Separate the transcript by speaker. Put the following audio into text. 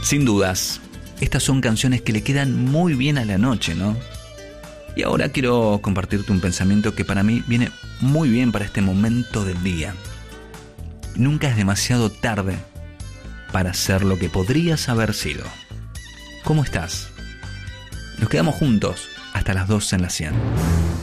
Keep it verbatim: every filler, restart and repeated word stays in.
Speaker 1: Sin dudas, estas son canciones que le quedan muy bien a la noche, ¿no? Y ahora quiero compartirte un pensamiento que para mí viene muy bien para este momento del día. Nunca es demasiado tarde para ser lo que podrías haber sido. ¿Cómo estás? Nos quedamos juntos hasta las doce en la cien.